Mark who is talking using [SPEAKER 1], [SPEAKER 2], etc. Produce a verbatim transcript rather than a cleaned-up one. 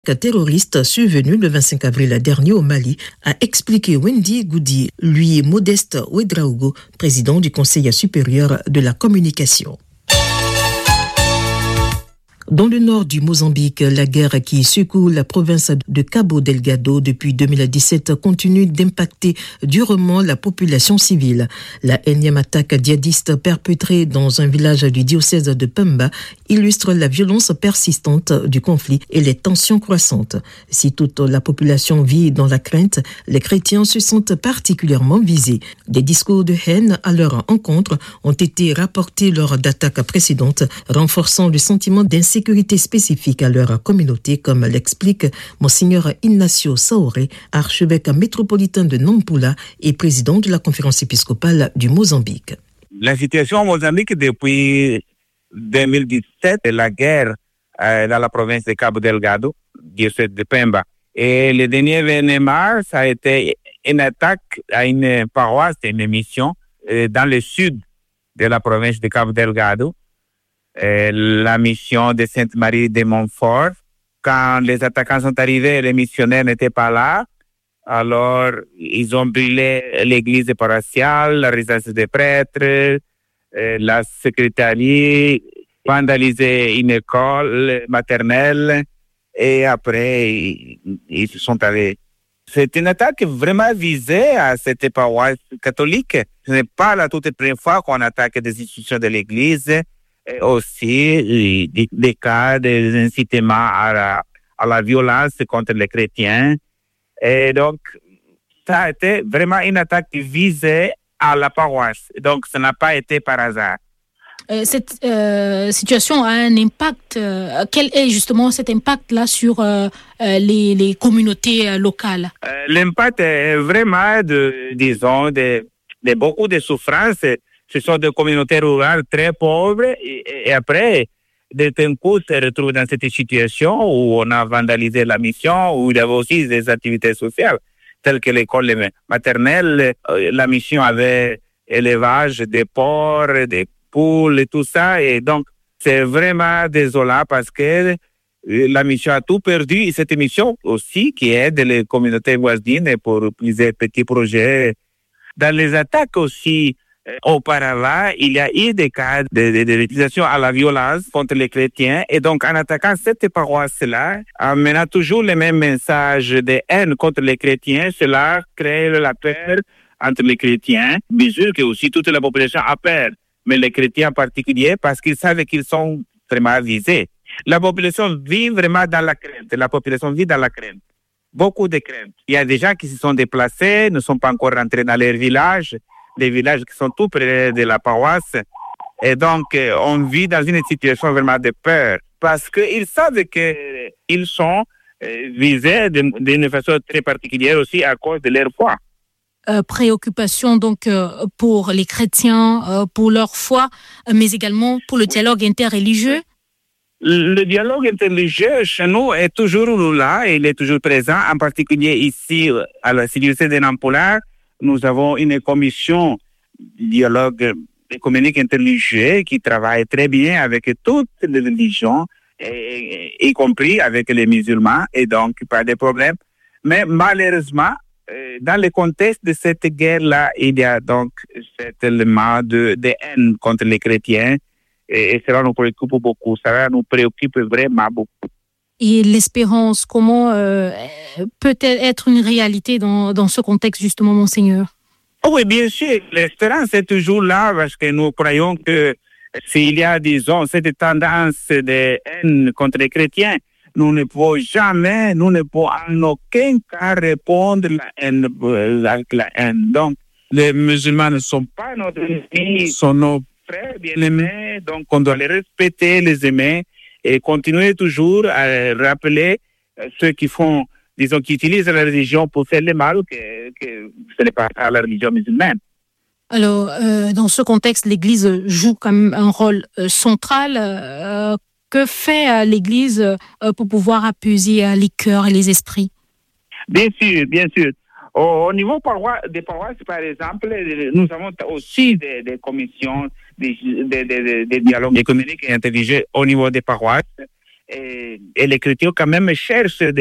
[SPEAKER 1] terroriste survenu le vingt-cinq avril dernier au Mali, a expliqué Wendy Goudi, lui Modeste Ouedraogo, président du Conseil supérieur de la communication. Dans le nord du Mozambique, la guerre qui secoue la province de Cabo Delgado depuis deux mille dix-sept continue d'impacter durement la population civile. La énième attaque djihadiste perpétrée dans un village du diocèse de Pemba illustre la violence persistante du conflit et les tensions croissantes. Si toute la population vit dans la crainte, les chrétiens se sentent particulièrement visés. Des discours de haine à leur encontre ont été rapportés lors d'attaques précédentes, renforçant le sentiment d'insécurité sécurité spécifique à leur communauté, comme l'explique Monseigneur Ignacio Saoré, archevêque métropolitain de Nampula et président de la conférence épiscopale du Mozambique.
[SPEAKER 2] La situation au Mozambique depuis deux mille dix-sept, la guerre euh, dans la province de Cabo Delgado, diocèse de Pemba. Et le dernier événement, ça a été une attaque à une paroisse, une mission euh, dans le sud de la province de Cabo Delgado. Euh, la mission de Sainte-Marie de Montfort. Quand les attaquants sont arrivés, les missionnaires n'étaient pas là. Alors, ils ont brûlé l'église paroissiale, la résidence des prêtres, euh, la secrétariat, vandalisé une école maternelle et après, ils, ils se sont allés. C'est une attaque vraiment visée à cette paroisse catholique. Ce n'est pas la toute première fois qu'on attaque des institutions de l'église. Et aussi des, des cas d'incitement à la, à la violence contre les chrétiens. Et donc, ça a été vraiment une attaque visée à la paroisse. Donc, ça n'a pas été par hasard.
[SPEAKER 3] Euh, cette euh, situation a un impact. Euh, quel est justement cet impact-là sur euh, les, les communautés euh, locales?
[SPEAKER 2] euh, L'impact est vraiment, de, disons, de, de beaucoup de souffrances. Ce sont des communautés rurales très pauvres et, et après, d'un coup, se retrouvent dans cette situation où on a vandalisé la mission, où il y avait aussi des activités sociales, telles que l'école maternelle. La mission avait élevage des porcs, des poules et tout ça. Et donc, c'est vraiment désolant parce que la mission a tout perdu. Et cette mission aussi qui aide les communautés voisines pour plusieurs petits projets. Dans les attaques aussi, auparavant, il y a eu des cas de, de l'utilisation à la violence contre les chrétiens. Et donc, en attaquant cette paroisse-là, en menant toujours les mêmes messages de haine contre les chrétiens, cela crée la peur entre les chrétiens. Bien sûr que aussi toute la population a peur, mais les chrétiens en particulier, parce qu'ils savent qu'ils sont vraiment visés. La population vit vraiment dans la crainte. La population vit dans la crainte. Beaucoup de crainte. Il y a des gens qui se sont déplacés, ne sont pas encore rentrés dans leur village, des villages qui sont tout près de la paroisse. Et donc, on vit dans une situation vraiment de peur parce qu'ils savent qu'ils sont visés d'une façon très particulière aussi à cause de leur foi.
[SPEAKER 3] Euh, préoccupation donc euh, pour les chrétiens, euh, pour leur foi, mais également pour le dialogue interreligieux.
[SPEAKER 2] Le dialogue interreligieux chez nous est toujours là, il est toujours présent, en particulier ici à la diocèse de Nampula. Nous avons une commission de dialogue économique interreligieux qui travaille très bien avec toutes les religions, et, y compris avec les musulmans, et donc pas de problème. Mais malheureusement, dans le contexte de cette guerre-là, il y a donc cet élément de, de haine contre les chrétiens, et, et cela nous préoccupe beaucoup, cela nous préoccupe vraiment beaucoup.
[SPEAKER 3] Et l'espérance, comment euh, peut-elle être une réalité dans, dans ce contexte, justement, Monseigneur?
[SPEAKER 2] Oui, bien sûr. L'espérance est toujours là parce que nous croyons que s'il y a, disons, cette tendance de haine contre les chrétiens, nous ne pouvons jamais, nous ne pouvons en aucun cas répondre à la haine, avec la haine. Donc, les musulmans ne sont pas notre ennemis, ils sont nos frères bien-aimés, donc on doit les respecter, les aimer, et continuer toujours à rappeler ceux qui font, disons, qui utilisent la religion pour faire le mal, que, que ce n'est pas la religion musulmane.
[SPEAKER 3] Alors, euh, dans ce contexte, l'Église joue quand même un rôle euh, central. Euh, que fait euh, l'Église euh, pour pouvoir apaiser euh, les cœurs et les esprits?
[SPEAKER 2] Bien sûr, bien sûr. Au, au niveau paroi- des paroisses, par exemple, nous avons aussi des, des commissions, des, des, des, des dialogues économiques et intelligents au niveau des paroisses. et, et l'Écriture quand même cherche